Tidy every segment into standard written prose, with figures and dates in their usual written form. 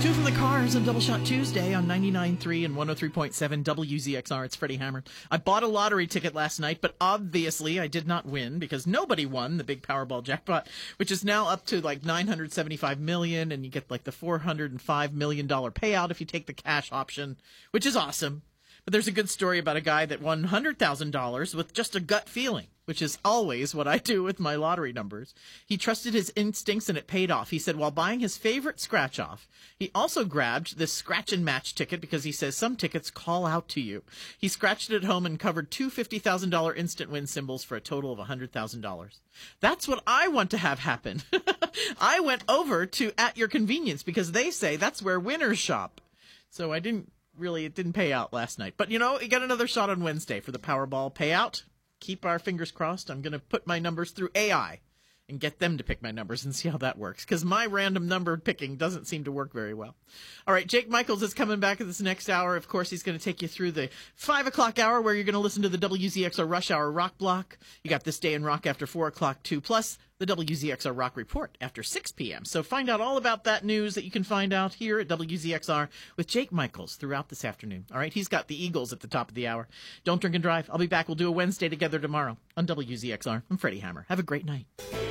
Two from the Cars on Double Shot Tuesday on 99.3 and 103.7 WZXR. It's Freddie Hammer. I bought a lottery ticket last night, but obviously I did not win because nobody won the big Powerball jackpot, which is now up to like $975 million, and you get like the $405 million payout if you take the cash option, which is awesome. But there's a good story about a guy that won $100,000 with just a gut feeling, which is always what I do with my lottery numbers. He trusted his instincts and it paid off. He said while buying his favorite scratch-off, he also grabbed this scratch-and-match ticket because he says some tickets call out to you. He scratched it at home and covered two $50,000 instant win symbols for a total of $100,000. That's what I want to have happen. I went over to At Your Convenience because they say that's where winners shop. So it didn't pay out last night. But, you got another shot on Wednesday for the Powerball payout. Keep our fingers crossed. I'm going to put my numbers through AI and get them to pick my numbers and see how that works, because my random number picking doesn't seem to work very well. All right, Jake Michaels is coming back in this next hour. Of course, he's going to take you through the 5 o'clock hour where you're going to listen to the WZXR Rush Hour Rock Block. You got This Day in Rock after 4 o'clock, too, plus the WZXR Rock Report after 6 p.m. So find out all about that news that you can find out here at WZXR with Jake Michaels throughout this afternoon. All right, he's got the Eagles at the top of the hour. Don't drink and drive. I'll be back. We'll do a Wednesday together tomorrow on WZXR. I'm Freddie Hammer. Have a great night.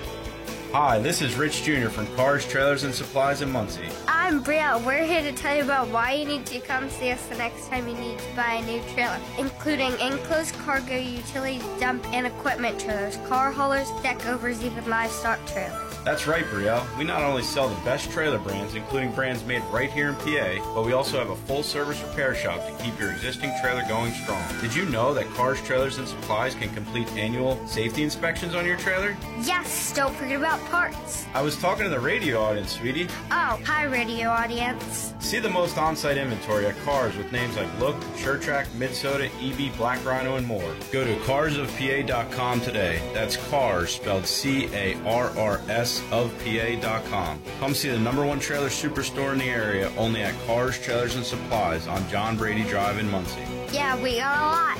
Hi, this is Rich Jr. from Cars, Trailers, and Supplies in Muncie. I'm Brielle. We're here to tell you about why you need to come see us the next time you need to buy a new trailer, including enclosed cargo, utility dump, and equipment trailers, car haulers, deck overs, even livestock trailers. That's right, Brielle. We not only sell the best trailer brands, including brands made right here in PA, but we also have a full-service repair shop to keep your existing trailer going strong. Did you know that Cars, Trailers, and Supplies can complete annual safety inspections on your trailer? Yes, don't forget about parts. I was talking to the radio audience, sweetie. Oh, hi, radio audience. See the most on-site inventory at Cars with names like Look, SureTrack, Midsoda, EB, Black Rhino, and more. Go to carsofpa.com today. That's Cars, spelled C-A-R-R-S of PA.com. Come see the #1 trailer superstore in the area, only at Cars, Trailers, and Supplies on John Brady Drive in Muncie. Yeah, we got a lot.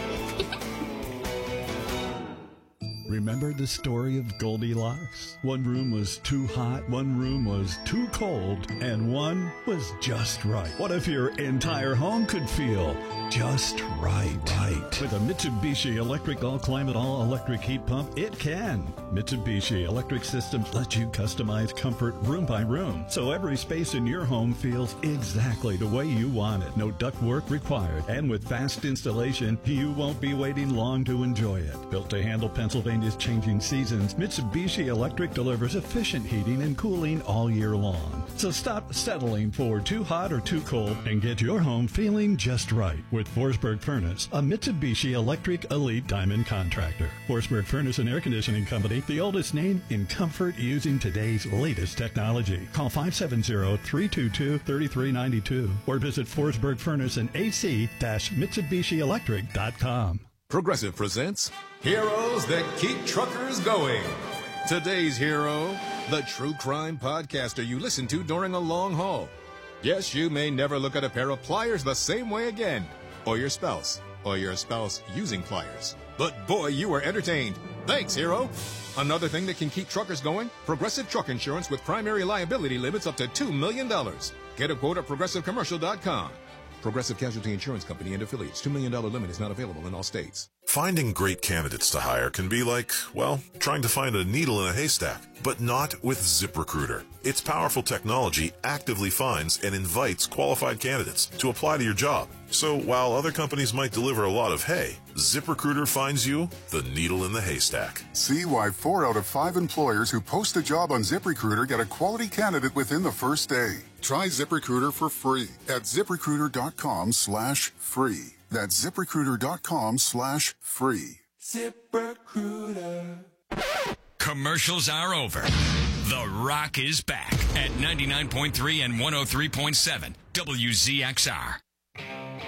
Remember the story of Goldilocks? One room was too hot, one room was too cold, and one was just right. What if your entire home could feel just right? With a Mitsubishi Electric All-Climate All-Electric Heat Pump, it can. Mitsubishi Electric Systems lets you customize comfort room by room, so every space in your home feels exactly the way you want it. No ductwork required, and with fast installation, you won't be waiting long to enjoy it. Built to handle Pennsylvania's changing seasons, Mitsubishi Electric delivers efficient heating and cooling all year long. So stop settling for too hot or too cold and get your home feeling just right with Forsberg Furnace, a Mitsubishi Electric Elite Diamond contractor. Forsberg Furnace and Air Conditioning Company, the oldest name in comfort using today's latest technology. Call 570-322-3392 or visit Forsberg Furnace and AC-MitsubishiElectric.com. Progressive presents Heroes That Keep Truckers Going. Today's hero, the true crime podcaster you listen to during a long haul. Yes, you may never look at a pair of pliers the same way again, or your spouse using pliers. But boy, you were entertained. Thanks, hero. Another thing that can keep truckers going, Progressive Truck Insurance with primary liability limits up to $2 million. Get a quote at progressivecommercial.com. Progressive Casualty Insurance Company and affiliates. $2 million limit is not available in all states. Finding great candidates to hire can be like, well, trying to find a needle in a haystack, but not with ZipRecruiter. Its powerful technology actively finds and invites qualified candidates to apply to your job. So while other companies might deliver a lot of hay, ZipRecruiter finds you the needle in the haystack. See why 4 out of 5 employers who post a job on ZipRecruiter get a quality candidate within the first day. Try ZipRecruiter for free at ZipRecruiter.com/free. That's ZipRecruiter.com/free. ZipRecruiter. Commercials are over. The Rock is back at 99.3 and 103.7 WZXR.